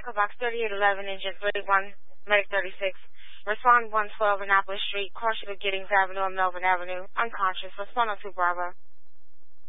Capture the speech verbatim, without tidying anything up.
Echo Box thirty-eight eleven, Engine thirty-one, Medic thirty-six. Respond one twelve Annapolis Street, Car Giddings Avenue and Melvin Avenue. Unconscious. Respond on two Bravo.